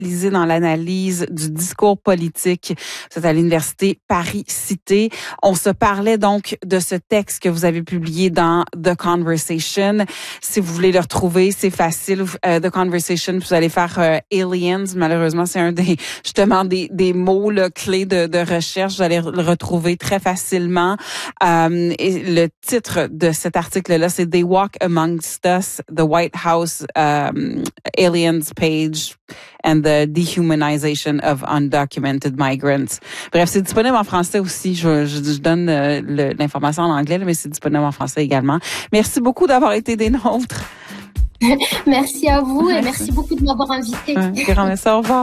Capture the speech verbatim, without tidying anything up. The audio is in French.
spécialisé dans l'analyse du discours politique. Vous êtes à l'Université Paris-Cité. On se parlait donc de ce texte que vous avez publié dans The Conversation. Si vous voulez le retrouver, c'est facile. Euh, The Conversation, vous allez faire euh, Aliens. Malheureusement, c'est un des justement des, des mots là, clés de, de recherche. Vous allez le retrouver très facilement. Euh, et le titre de cet article-là, c'est They Walk Amongst Us, the White House um, Aliens Page and the Dehumanization of Undocumented Migrants. Bref, c'est disponible en français aussi. Je, je, je donne euh, le, l'information en anglais, mais c'est disponible en français également. Merci beaucoup d'avoir été des nôtres. Merci à vous et merci beaucoup de m'avoir invité. Un grand merci. Au revoir.